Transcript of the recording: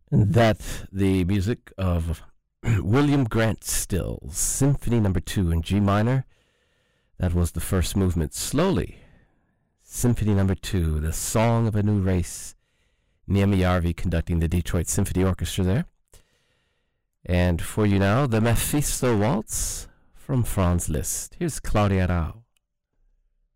And that the music of William Grant Stills, Symphony Number 2 in G minor. That was the first movement. Slowly, Symphony Number 2, The Song of a New Race. Niamh Yarvi conducting the Detroit Symphony Orchestra there. And for you now, the Mephisto Waltz from Franz Liszt. Here's Claudia Rau.